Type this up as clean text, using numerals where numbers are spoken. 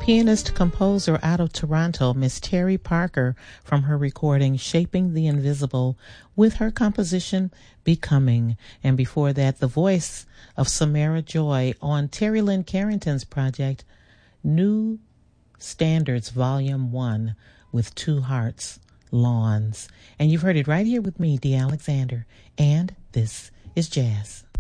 Pianist-composer out of Toronto, Miss Terry Parker, from her recording Shaping the Invisible, with her composition Becoming. And before that, the voice of Samara Joy on Terry Lynn Carrington's project New Standards Volume 1 with Two Hearts, Lawns. And you've heard it right here with me, Dee Alexander. And this is Jazz.